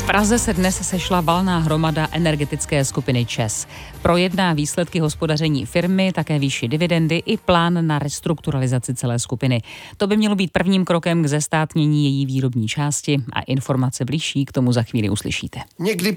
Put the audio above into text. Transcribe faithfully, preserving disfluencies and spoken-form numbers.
Praze se dnes sešla valná hromada energetické skupiny ČEZ. Projedná výsledky hospodaření firmy, také výši dividendy i plán na restrukturalizaci celé skupiny. To by mělo být prvním krokem k zestátnění její výrobní části a informace bližší k tomu za chvíli uslyšíte. Někdy